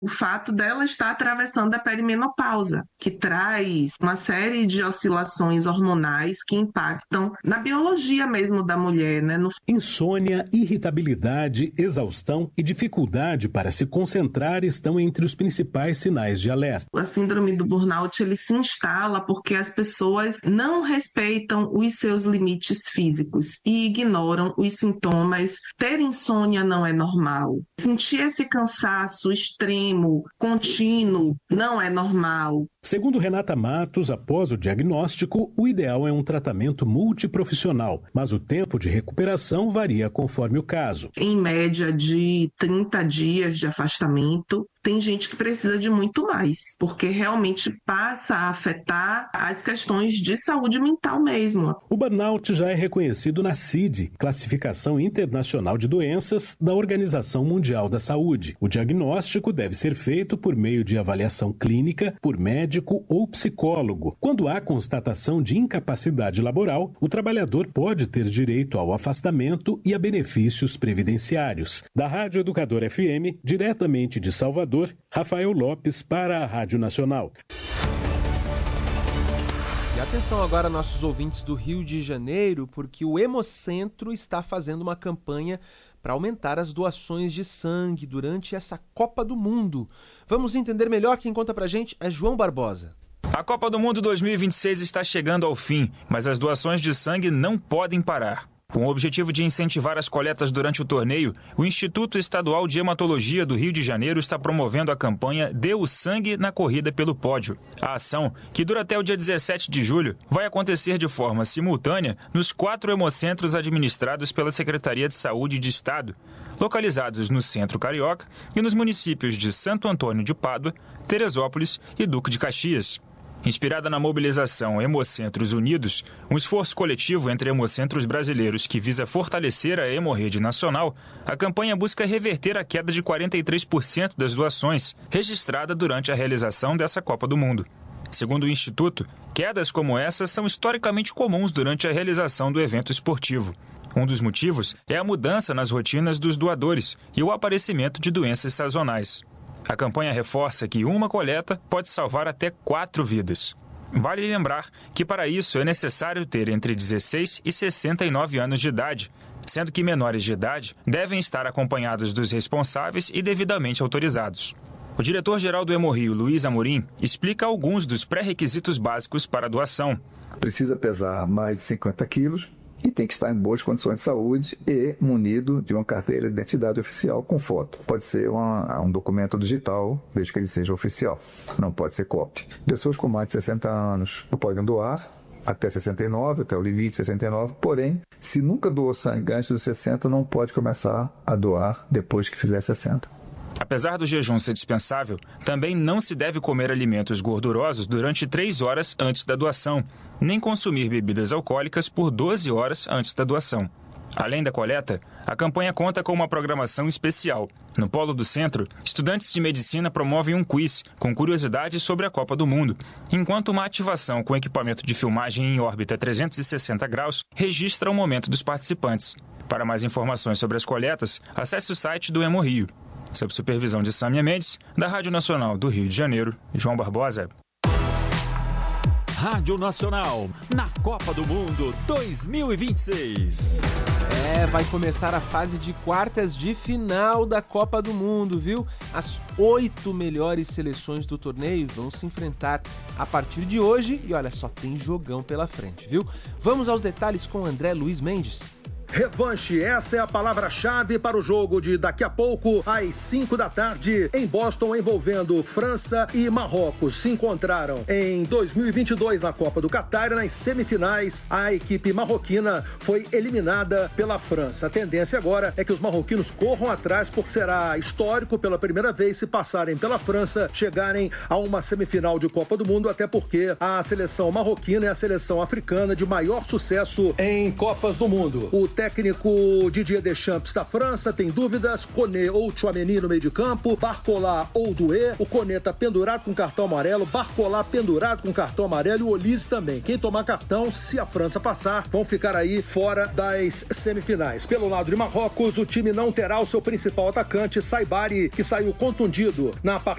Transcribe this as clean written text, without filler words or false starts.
o fato dela estar atravessando a perimenopausa, que traz uma série de oscilações hormonais que impactam na biologia mesmo da mulher, né? Insônia, irritabilidade, exaustão e dificuldade para se concentrar estão entre os principais sinais de alerta. A síndrome do burnout ele se instala porque as pessoas não respeitam os seus limites físicos e ignoram os sintomas. Ter insônia não é normal. Sentir esse cansaço extremo, contínuo, não é normal. Segundo Renata Matos, após o diagnóstico, o ideal é um tratamento multiprofissional, mas o tempo de recuperação varia conforme o caso. Em média de 30 dias de afastamento, tem gente que precisa de muito mais, porque realmente passa a afetar as questões de saúde mental mesmo. O burnout já é reconhecido na CID, Classificação Internacional de Doenças da Organização Mundial da Saúde. O diagnóstico deve ser feito por meio de avaliação clínica por médico ou psicólogo. Quando há constatação de incapacidade laboral, o trabalhador pode ter direito ao afastamento e a benefícios previdenciários. Da Rádio Educador FM, diretamente de Salvador, Rafael Lopes para a Rádio Nacional. E atenção agora, nossos ouvintes do Rio de Janeiro, porque o Hemocentro está fazendo uma campanha para aumentar as doações de sangue durante essa Copa do Mundo. Vamos entender melhor. Quem conta pra gente é João Barbosa. A Copa do Mundo 2026 está chegando ao fim, mas as doações de sangue não podem parar. Com o objetivo de incentivar as coletas durante o torneio, o Instituto Estadual de Hematologia do Rio de Janeiro está promovendo a campanha Dê o Sangue na Corrida pelo Pódio. A ação, que dura até o dia 17 de julho, vai acontecer de forma simultânea nos 4 hemocentros administrados pela Secretaria de Saúde de Estado, localizados no Centro Carioca e nos municípios de Santo Antônio de Pádua, Teresópolis e Duque de Caxias. Inspirada na mobilização Hemocentros Unidos, um esforço coletivo entre hemocentros brasileiros que visa fortalecer a hemorrede nacional, a campanha busca reverter a queda de 43% das doações registrada durante a realização dessa Copa do Mundo. Segundo o Instituto, quedas como essa são historicamente comuns durante a realização do evento esportivo. Um dos motivos é a mudança nas rotinas dos doadores e o aparecimento de doenças sazonais. A campanha reforça que uma coleta pode salvar até 4 vidas. Vale lembrar que para isso é necessário ter entre 16 e 69 anos de idade, sendo que menores de idade devem estar acompanhados dos responsáveis e devidamente autorizados. O diretor-geral do Hemorrio, Luiz Amorim, explica alguns dos pré-requisitos básicos para a doação. Precisa pesar mais de 50 quilos e tem que estar em boas condições de saúde e munido de uma carteira de identidade oficial com foto. Pode ser um documento digital, desde que ele seja oficial. Não pode ser cópia. Pessoas com mais de 60 anos podem doar até 69, até o limite 69. Porém, se nunca doou sangue antes dos 60, não pode começar a doar depois que fizer 60. Apesar do jejum ser dispensável, também não se deve comer alimentos gordurosos durante 3 horas antes da doação, nem consumir bebidas alcoólicas por 12 horas antes da doação. Além da coleta, a campanha conta com uma programação especial. No Polo do Centro, estudantes de medicina promovem um quiz com curiosidades sobre a Copa do Mundo, enquanto uma ativação com equipamento de filmagem em órbita 360 graus registra o momento dos participantes. Para mais informações sobre as coletas, acesse o site do Hemorrio. Sob supervisão de Sâmia Mendes, da Rádio Nacional do Rio de Janeiro, João Barbosa. Rádio Nacional, na Copa do Mundo 2026. Vai começar a fase de quartas de final da Copa do Mundo, viu? As 8 melhores seleções do torneio vão se enfrentar a partir de hoje e olha, só tem jogão pela frente, viu? Vamos aos detalhes com André Luiz Mendes. Revanche, essa é a palavra-chave para o jogo de daqui a pouco, às 5 da tarde, em Boston, envolvendo França e Marrocos. Se encontraram em 2022 na Copa do Catar e nas semifinais, a equipe marroquina foi eliminada pela França. A tendência agora é que os marroquinos corram atrás, porque será histórico pela primeira vez se passarem pela França, chegarem a uma semifinal de Copa do Mundo, até porque a seleção marroquina é a seleção africana de maior sucesso em Copas do Mundo. O técnico Didier Deschamps da França tem dúvidas: Koné ou Tchouaméni no meio de campo, Barcola ou Doué. O Koné tá pendurado com cartão amarelo, Barcola pendurado com cartão amarelo e o Olise também. Quem tomar cartão, se a França passar, vão ficar aí fora das semifinais. Pelo lado de Marrocos, o time não terá o seu principal atacante, Saibari, que saiu contundido na partida